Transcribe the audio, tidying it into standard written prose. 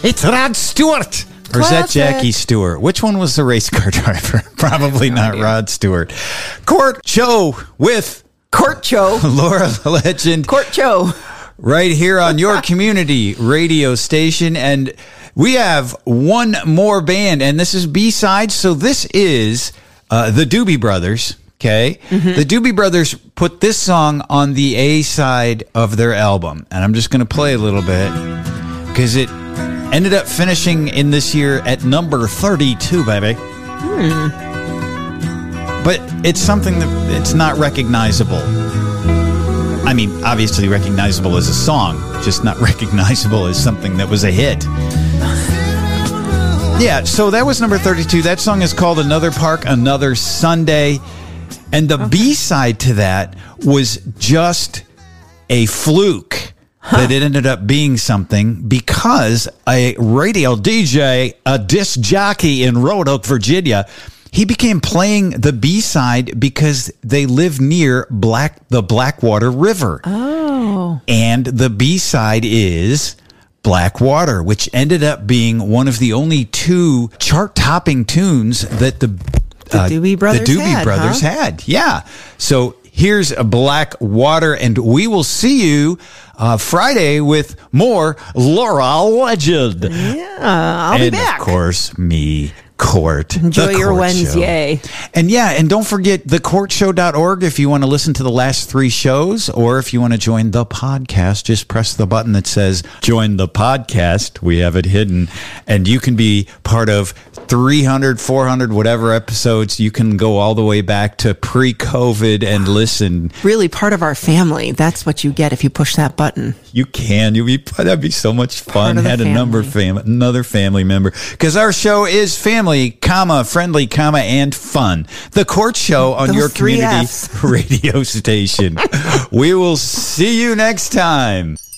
It's Rod Stewart. Or is that Jackie Stewart? Which one was the race car driver? Probably not Rod Stewart. Court Show with Court Show. Laura Legend. Court Show. Right here on your community radio station. And we have one more band, and this is B-Sides. So this is the Doobie Brothers. Okay. Mm-hmm. The Doobie Brothers put this song on the A side of their album. And I'm just going to play a little bit because it ended up finishing in this year at number 32, baby. But it's something that it's not recognizable. I mean, obviously recognizable as a song, just not recognizable as something that was a hit. Yeah, so that was number 32. That song is called Another Park, Another Sunday. And the B-side to that was just a fluke that it ended up being something because a radio DJ, a disc jockey in Roanoke, Virginia, he began playing the B-side because they live near the Blackwater River. Oh. And the B-side is Blackwater, which ended up being one of the only two chart-topping tunes that the Doobie Brothers had. Yeah. So here's a Blackwater, and we will see you Friday with more Laura Legend. Yeah, I'll be back. And, of course, me, Court. Enjoy your Wednesday. And don't forget thecourtshow.org if you want to listen to the last 3 shows, or if you want to join the podcast, just press the button that says join the podcast. We have it hidden, and you can be part of 300, 400, whatever episodes. You can go all the way back to pre-COVID and listen. Really part of our family. That's what you get if you push that button. You can. That'd be so much fun. Had another family member. Because our show is family, friendly, and fun. The Court Show on your community radio station. We will see you next time.